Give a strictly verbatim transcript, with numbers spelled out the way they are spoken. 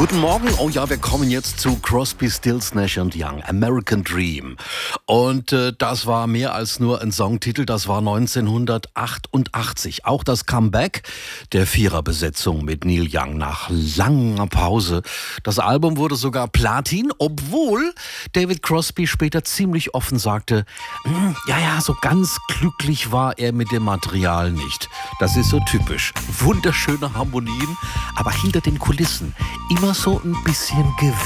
Guten Morgen. Oh ja, wir kommen jetzt zu Crosby, Stills, Nash und Young, American Dream. Und äh, das war mehr als nur ein Songtitel, das war neunzehnhundertachtundachtzig. Auch das Comeback der Viererbesetzung mit Neil Young nach langer Pause. Das Album wurde sogar Platin, obwohl David Crosby später ziemlich offen sagte, ja, ja, so ganz glücklich war er mit dem Material nicht. Das ist so typisch. Wunderschöne Harmonien, aber hinter den Kulissen immer so ein bisschen Gewicht.